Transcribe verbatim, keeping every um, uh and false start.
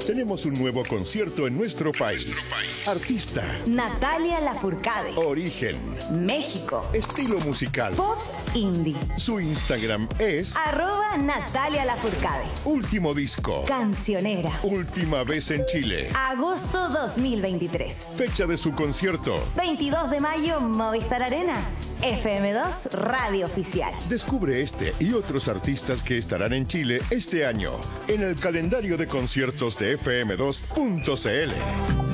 Tenemos un nuevo concierto en nuestro país. Artista. Natalia Lafourcade. Origen. México. Estilo musical. Pop indie. Su Instagram es Arroba Natalia Lafourcade. Último disco. Cancionera. Última vez en Chile. Agosto dos mil veintitrés. Fecha de su concierto. veintidós de mayo, Movistar Arena. F M dos Radio Oficial. Descubre este y otros artistas que estarán en Chile este año en el calendario de conciertos de F M dos punto C L.